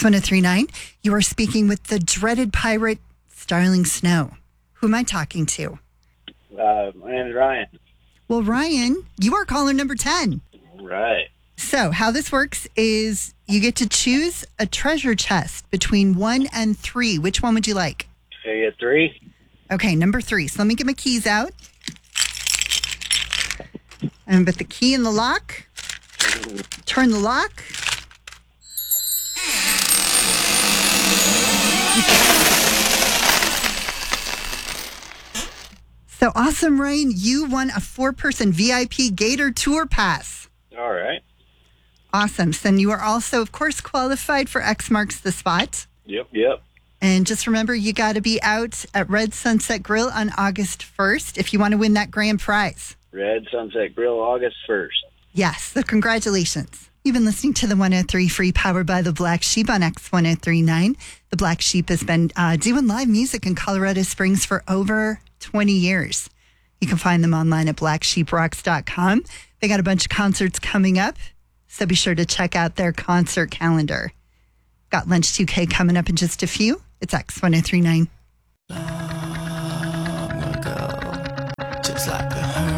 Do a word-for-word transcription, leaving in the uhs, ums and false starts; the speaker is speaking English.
ten thirty-nine. You are speaking with the dreaded pirate, Starling Snow. Who am I talking to? Uh, my name is Ryan. Well, Ryan, you are caller number ten. Right. So how this works is you get to choose a treasure chest between one and three. Which one would you like? Can I get three? Okay, number three. So let me get my keys out. And put the key in the lock. Turn the lock. So awesome, Ryan. You won a four-person V I P Gator Tour Pass. All right. Awesome. So you are also, of course, qualified for X Marks the Spot. Yep, yep. And just remember, you got to be out at Red Sunset Grill on August first if you want to win that grand prize. Red Sunset Grill, August first. Yes, so congratulations. You've been listening to the one oh three Free, powered by the Black Sheep on X ten thirty-nine. The Black Sheep has been uh, doing live music in Colorado Springs for over twenty years. You can find them online at black sheep rocks dot com. They got a bunch of concerts coming up, so be sure to check out their concert calendar. Got Lunch two K coming up in just a few. It's X ten thirty-nine.